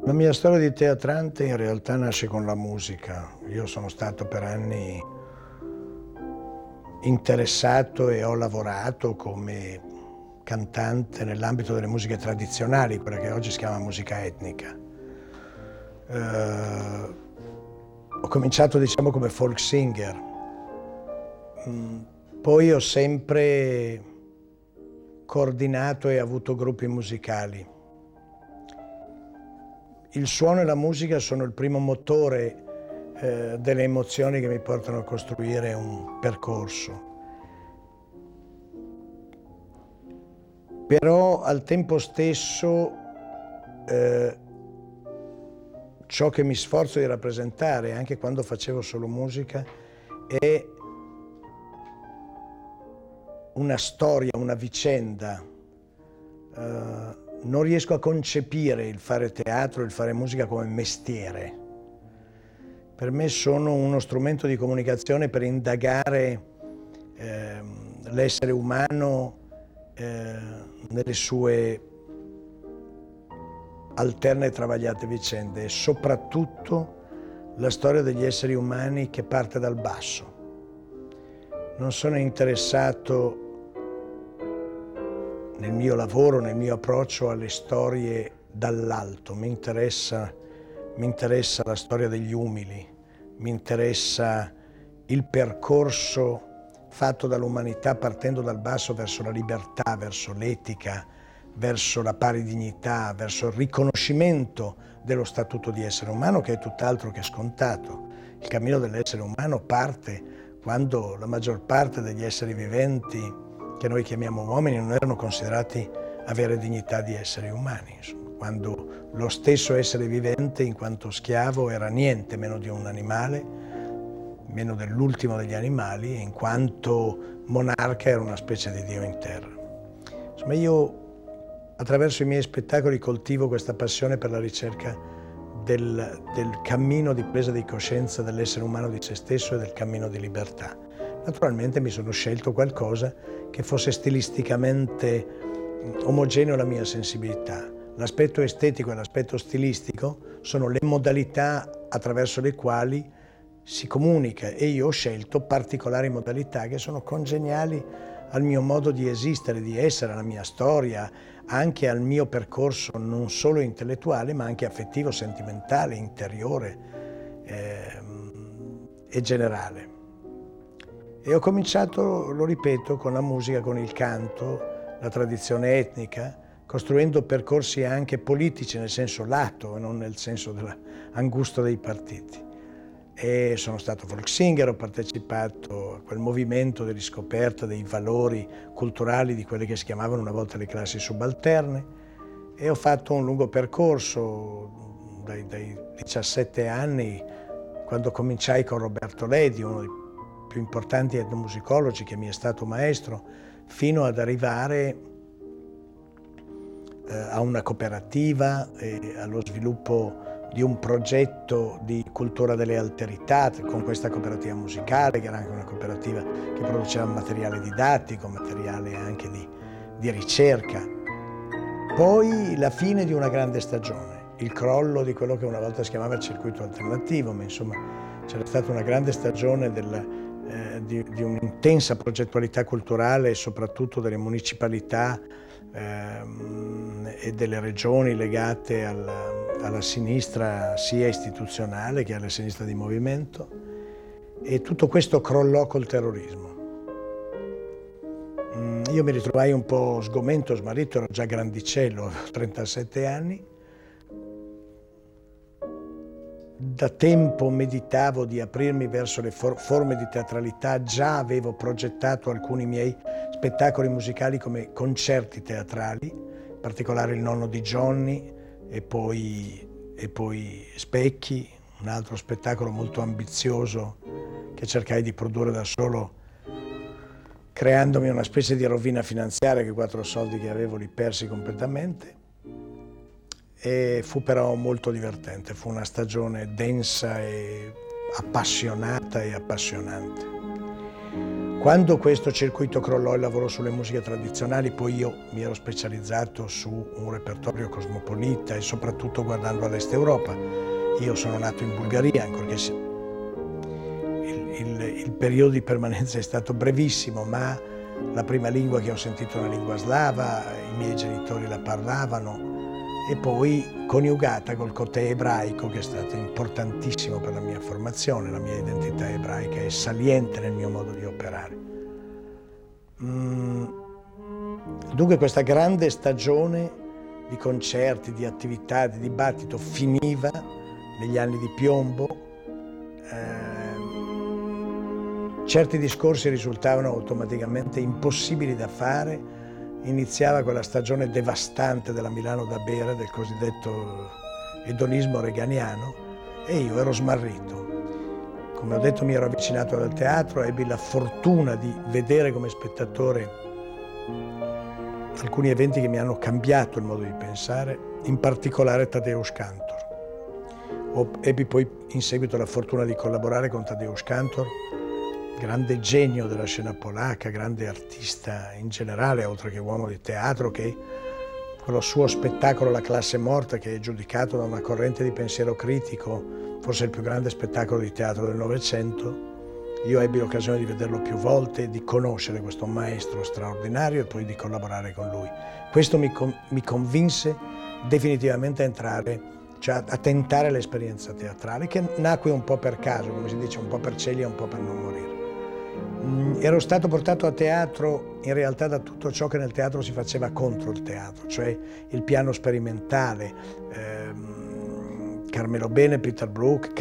La mia storia di teatrante in realtà nasce con la musica. Io sono stato per anni interessato e ho lavorato come cantante nell'ambito delle musiche tradizionali, quella che oggi si chiama musica etnica. Ho cominciato, diciamo, come folk singer. Poi ho sempre coordinato e avuto gruppi musicali. Il suono e la musica sono il primo motore delle emozioni che mi portano a costruire un percorso. Però al tempo stesso ciò che mi sforzo di rappresentare, anche quando facevo solo musica, è una storia, una vicenda. Non riesco a concepire il fare teatro, il fare musica come mestiere. Per me sono uno strumento di comunicazione per indagare l'essere umano nelle sue alterne e travagliate vicende e soprattutto la storia degli esseri umani che parte dal basso. Non sono interessato nel mio lavoro, nel mio approccio alle storie dall'alto. Mi interessa la storia degli umili, mi interessa il percorso fatto dall'umanità partendo dal basso verso la libertà, verso l'etica, verso la pari dignità, verso il riconoscimento dello statuto di essere umano, che è tutt'altro che scontato. Il cammino dell'essere umano parte quando la maggior parte degli esseri viventi che noi chiamiamo uomini non erano considerati avere dignità di esseri umani, insomma, quando lo stesso essere vivente in quanto schiavo era niente meno di un animale, meno dell'ultimo degli animali, e in quanto monarca era una specie di dio in terra. Insomma, io attraverso i miei spettacoli coltivo questa passione per la ricerca del cammino di presa di coscienza dell'essere umano di se stesso e del cammino di libertà. Naturalmente mi sono scelto qualcosa che fosse stilisticamente omogeneo alla mia sensibilità. L'aspetto estetico e l'aspetto stilistico sono le modalità attraverso le quali si comunica e io ho scelto particolari modalità che sono congeniali al mio modo di esistere, di essere, alla mia storia, anche al mio percorso non solo intellettuale ma anche affettivo, sentimentale, interiore e generale. E ho cominciato, lo ripeto, con la musica, con il canto, la tradizione etnica, costruendo percorsi anche politici nel senso lato e non nel senso dell'angusto dei partiti. E sono stato folk singer, ho partecipato a quel movimento di riscoperta dei valori culturali di quelle che si chiamavano una volta le classi subalterne e ho fatto un lungo percorso dai 17 anni, quando cominciai con Roberto Ledi, uno dei più importanti etnomusicologi che mi è stato maestro, fino ad arrivare a una cooperativa e allo sviluppo di un progetto di cultura delle alterità con questa cooperativa musicale, che era anche una cooperativa che produceva materiale didattico, materiale anche di ricerca. Poi la fine di una grande stagione, il crollo di quello che una volta si chiamava il circuito alternativo, ma insomma c'era stata una grande stagione di un'intensa progettualità culturale e soprattutto delle municipalità e delle regioni legate alla sinistra sia istituzionale che alla sinistra di movimento, e tutto questo crollò col terrorismo. Io mi ritrovai un po' sgomento, smarrito, ero già grandicello, avevo 37 anni. Da tempo meditavo di aprirmi verso le forme di teatralità, già avevo progettato alcuni miei spettacoli musicali come concerti teatrali, in particolare Il nonno di Johnny e poi Specchi, un altro spettacolo molto ambizioso che cercai di produrre da solo, creandomi una specie di rovina finanziaria, che 4 soldi che avevo li persi completamente. E fu però molto divertente, fu una stagione densa e appassionata e appassionante. Quando questo circuito crollò e lavorò sulle musiche tradizionali, poi io mi ero specializzato su un repertorio cosmopolita e soprattutto guardando all'Est Europa. Io sono nato in Bulgaria, ancorché il periodo di permanenza è stato brevissimo, ma la prima lingua che ho sentito è una lingua slava, i miei genitori la parlavano, e poi coniugata col côté ebraico, che è stato importantissimo per la mia formazione. La mia identità ebraica è saliente nel mio modo di operare. Dunque questa grande stagione di concerti, di attività, di dibattito finiva negli anni di piombo. Certi discorsi risultavano automaticamente impossibili da fare. Iniziava quella stagione devastante della Milano da bere, del cosiddetto edonismo reganiano, e io ero smarrito. Come ho detto, mi ero avvicinato al teatro, ebbi la fortuna di vedere come spettatore alcuni eventi che mi hanno cambiato il modo di pensare, in particolare Tadeusz Kantor. Ebbi poi in seguito la fortuna di collaborare con Tadeusz Kantor, grande genio della scena polacca, grande artista in generale, oltre che uomo di teatro, che con il suo spettacolo La classe morta, che è giudicato da una corrente di pensiero critico, forse il più grande spettacolo di teatro del Novecento. Io ebbi l'occasione di vederlo più volte, di conoscere questo maestro straordinario e poi di collaborare con lui. Questo mi convinse definitivamente a entrare, cioè a tentare l'esperienza teatrale, che nacque un po' per caso, come si dice, un po' per celia e un po' per non morire. Ero stato portato a teatro in realtà da tutto ciò che nel teatro si faceva contro il teatro, cioè il piano sperimentale, Carmelo Bene, Peter Brook,